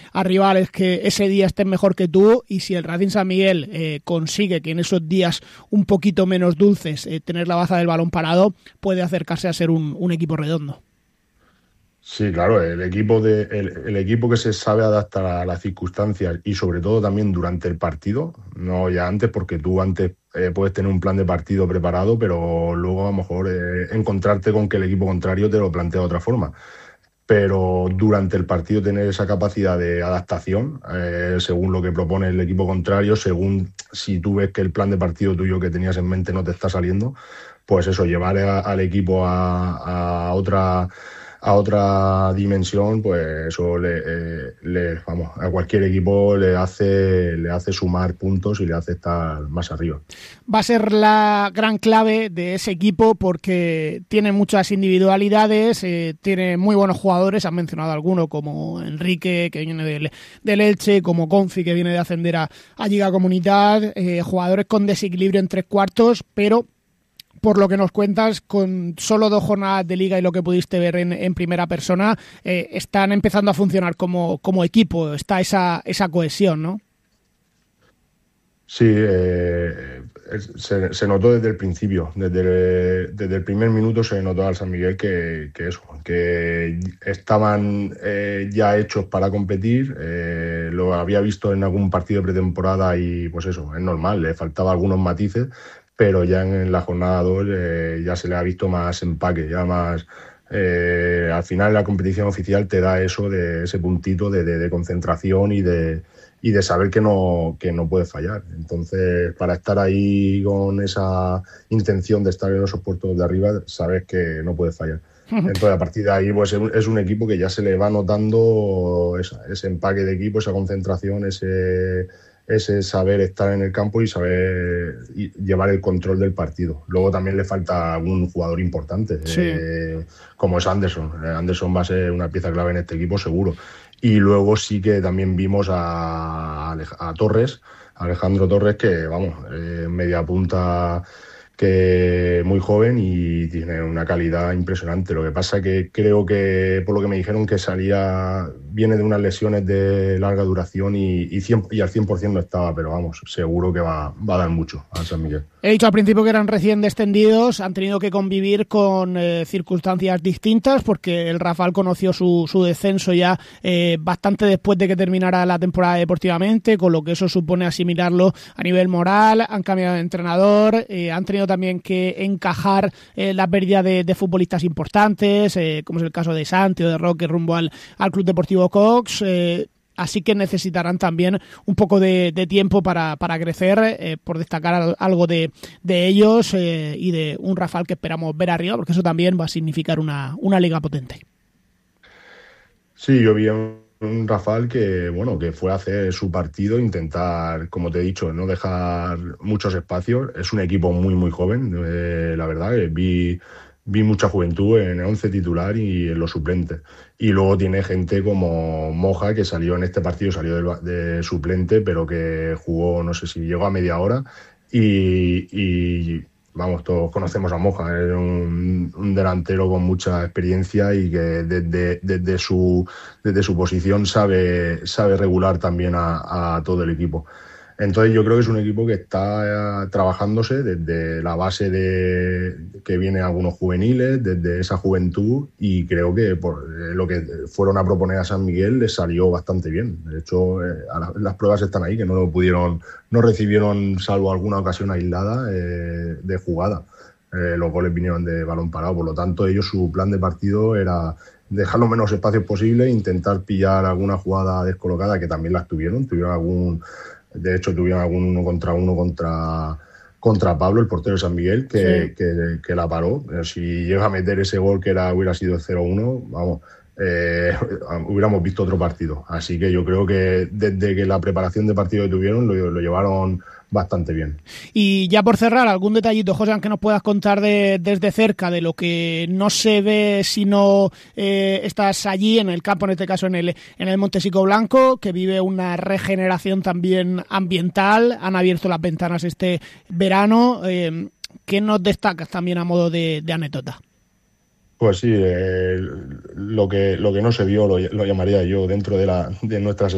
a rivales que ese día estén mejor que tú, y si el Racing San Miguel consigue que en esos días un poquito menos dulces tener la baza del balón parado, puede acercarse a ser un equipo redondo. Sí, claro, el equipo que se sabe adaptar a las circunstancias y sobre todo también durante el partido, no ya antes, porque tú antes puedes tener un plan de partido preparado, pero luego a lo mejor encontrarte con que el equipo contrario te lo plantea de otra forma. Pero durante el partido tener esa capacidad de adaptación, según lo que propone el equipo contrario, según si tú ves que el plan de partido tuyo que tenías en mente no te está saliendo, pues eso, llevar al equipo a otra dimensión, pues eso vamos, a cualquier equipo le hace sumar puntos y le hace estar más arriba. Va a ser la gran clave de ese equipo porque tiene muchas individualidades, tiene muy buenos jugadores, han mencionado alguno como Enrique, que viene del Elche, como Confi, que viene de ascender a Lliga Comunidad, jugadores con desequilibrio en tres cuartos, pero por lo que nos cuentas, con solo 2 jornadas de Liga y lo que pudiste ver en primera persona, están empezando a funcionar como equipo, está esa cohesión, ¿no? Sí, se notó desde el principio, desde el primer minuto se notó al San Miguel que estaban ya hechos para competir. Lo había visto en algún partido de pretemporada y pues eso, es normal, le faltaba algunos matices, pero ya en la jornada 2 ya se le ha visto más empaque, ya más. Al final la competición oficial te da eso, de ese puntito de concentración y de saber que no puedes fallar. Entonces, para estar ahí con esa intención de estar en esos puestos de arriba, sabes que no puedes fallar. Entonces, a partir de ahí, pues es un equipo que ya se le va notando ese empaque de equipo, esa concentración, ese saber estar en el campo y saber llevar el control del partido. Luego también le falta algún jugador importante, sí, como es Anderson. Anderson va a ser una pieza clave en este equipo, seguro. Y luego sí que también vimos a Torres, a Alejandro Torres, que vamos, media punta, que muy joven y tiene una calidad impresionante. Lo que pasa que creo que, por lo que me dijeron, que viene de unas lesiones de larga duración y al 100% no estaba, pero vamos, seguro que va a dar mucho a San Miguel. He dicho al principio que eran recién descendidos, han tenido que convivir con circunstancias distintas porque el Rafal conoció su descenso ya bastante después de que terminara la temporada deportivamente, con lo que eso supone asimilarlo a nivel moral. Han cambiado de entrenador, han tenido también que encajar la pérdida de futbolistas importantes, como es el caso de Santi o de Roque rumbo al Club Deportivo Cox. Así que necesitarán también un poco de tiempo para crecer, por destacar algo de ellos y de un Rafal que esperamos ver arriba, porque eso también va a significar una liga potente. Sí, yo vi un Rafal que fue a hacer su partido, intentar, como te he dicho, no dejar muchos espacios. Es un equipo muy, muy joven, la verdad, vi mucha juventud en el 11 titular y en los suplentes. Y luego tiene gente como Moja, que salió en este partido, salió de suplente, pero que jugó, no sé si llegó a media hora. Y vamos, todos conocemos a Moja, es un delantero con mucha experiencia y que desde su posición sabe regular también a todo el equipo. Entonces yo creo que es un equipo que está trabajándose desde la base que vienen algunos juveniles, desde esa juventud, y creo que por lo que fueron a proponer a San Miguel les salió bastante bien. De hecho, las pruebas están ahí, que no recibieron, salvo alguna ocasión aislada, de jugada. Los goles vinieron de balón parado, por lo tanto ellos, su plan de partido era dejar los menos espacios posible, intentar pillar alguna jugada descolocada, que también las tuvieron algún uno contra Pablo, el portero de San Miguel, que la paró. Si llega a meter ese gol que hubiera sido 0-1, vamos, hubiéramos visto otro partido. Así que yo creo que desde que la preparación de partido que tuvieron lo llevaron bastante bien. Y ya por cerrar, algún detallito, José, que nos puedas contar desde cerca de lo que no se ve si no estás allí en el campo, en este caso en el Montesico Blanco, que vive una regeneración también ambiental. Han abierto las ventanas este verano. ¿Qué nos destacas también a modo de anécdota? Pues sí, lo que no se vio lo llamaría yo dentro de nuestras